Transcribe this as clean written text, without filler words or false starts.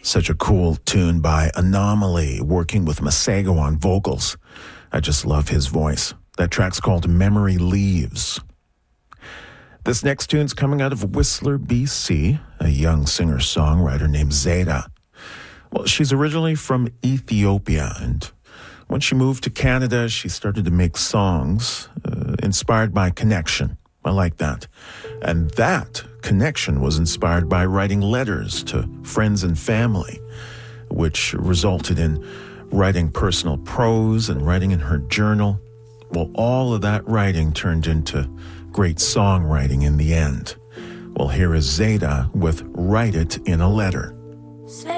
Such a cool tune by Anomaly, working with Masego on vocals. I just love his voice. That track's called Memory Leaves. This next tune's coming out of Whistler, BC, a young singer-songwriter named Zeta. Well, she's originally from Ethiopia, and when she moved to Canada, she started to make songs inspired by connection. I like that. And that connection was inspired by writing letters to friends and family, which resulted in writing personal prose and writing in her journal. Well, all of that writing turned into great songwriting in the end. Well, here is Zeta with Write It in a Letter.